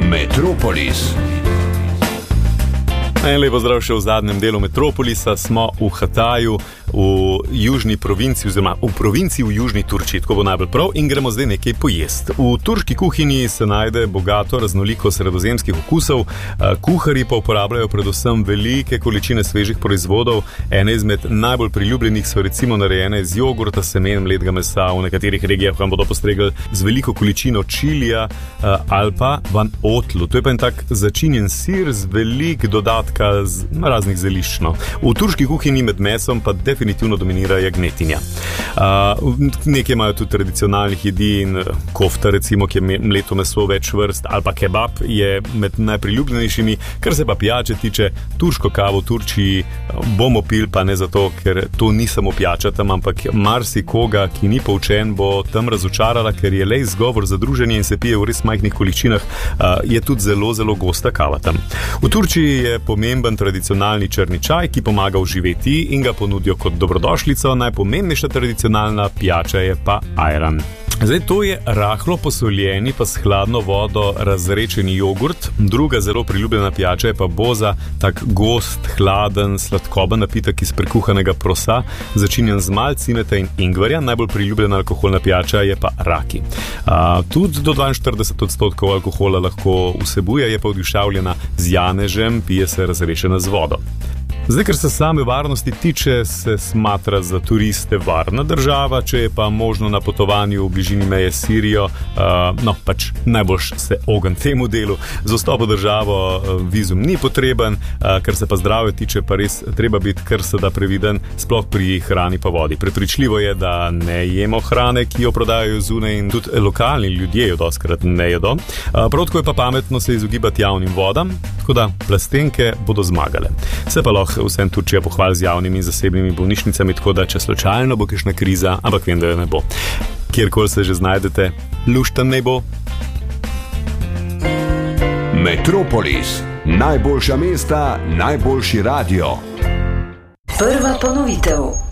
Metropolis. Lepo zdrav še v zadnjem delu Metropolisa. Smo v Hataju, v južni provinci, oziroma v provinci v južni Turčiji, tako bo najbolj prav, in gremo zdaj nekaj pojest. V turški kuhinji se najde bogato raznoliko sredozemskih okusov, kuharji pa uporabljajo predvsem velike količine svežih proizvodov. Ene izmed najbolj priljubljenih so recimo narejene iz jogurta, semen, mletega mesa, v nekaterih regijah vam bodo postregli z veliko količino čilija ali pa van otlu. To je pa en tak začinjen sir z velik dodatek z raznih zelišč. V turški kuhinji med mesom pa definitivno dominira jagnetinja. Nekaj imajo tudi tradicionalnih jedi in kofta, recimo, ki je mleto meso več vrst, ali pa kebab je med najpriljubljenejšimi. Kar se pa pijače tiče, turško kavo v Turčiji bomo pili, pa ne zato, ker to ni samo pijača tam, ampak marsikoga, ki ni poučen, bo tam razočarala, ker je le izgovor za druženje in se pije v res majhnih količinah. Je tudi zelo, zelo gosta kava tam. V Turčiji je pomemben tradicionalni črni čaj, ki pomaga uživeti in ga ponudijo kot dobrodošlico. Najpomembnejša tradicionalna pijača je pa ajran. Zdaj, to je rahlo posoljeni pa s hladno vodo razrečeni jogurt. Druga zelo priljubljena pijača je pa boza, tak gost, hladen, sladkoben napitek iz prekuhanega prosa, začinjen z malce cimeta in ingverja. Najbolj priljubljena alkoholna pijača je pa raki. Tudi do 42% alkohola lahko vsebuje, je pa odišavljena z janežem, pije se razrešena z vodo. Zdaj, ker se same varnosti tiče, se smatra za turiste varna država, če je pa možno na potovanju v bližini meje s Sirijo, pač najbolj se ogen temu delu. Za vstop v državo vizum ni potreben, kar se pa zdravja tiče, pa res treba biti kar se da previden, sploh pri hrani pa vodi. Prepričljivo je, da ne jemo hrane, ki jo prodajajo zunaj, in tudi lokalni ljudje jo dostikrat ne jedo. Prav tako je pa pametno se izogibati javnim vodam, tako da plastenke bodo zmagale. Se pa lahko vsem Turčija pohvali z javnimi in zasebnimi bolnišnicami, tako da če slučajno bo kakšna kriza, ampak vem, da jo ne bo. Kjerkoli se že znajdete, lušten ne bo. Metropolis. Najboljša mesta, najboljši radio. Prva ponovitev.